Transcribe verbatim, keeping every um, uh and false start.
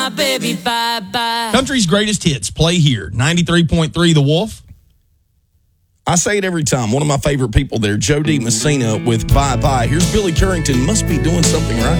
Baby, bye bye. Country's greatest hits play here. ninety-three point three The Wolf. I say it every time. One of my favorite people there, Joe D. Messina with Bye Bye. Here's Billy Currington. Must be doing something right.